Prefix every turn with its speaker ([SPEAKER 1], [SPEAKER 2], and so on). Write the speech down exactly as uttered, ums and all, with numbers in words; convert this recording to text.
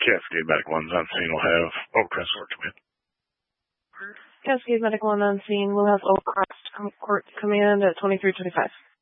[SPEAKER 1] Cascade Medical and Unseen will have Oak Crest Court come in.
[SPEAKER 2] Cascade Medical and Unseen will have Oak Crest Court come in at twenty-three twenty-five.